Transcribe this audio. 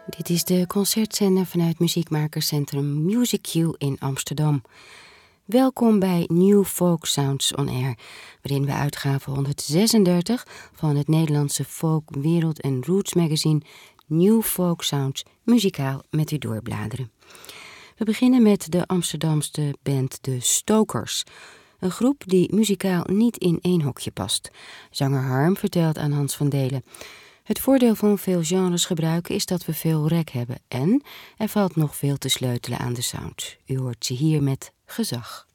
Dit is de concertzender vanuit muziekmakerscentrum Music Q in Amsterdam. Welkom bij New Folk Sounds On Air, waarin we uitgave 136 van het Nederlandse folk, wereld en roots magazine New Folk Sounds muzikaal met u doorbladeren. We beginnen met de Amsterdamse band De Stokers. Een groep die muzikaal niet in één hokje past. Zanger Harm vertelt aan Hans van Delen: het voordeel van veel genres gebruiken is dat we veel rek hebben en er valt nog veel te sleutelen aan de sound. U hoort ze hier met Gezag.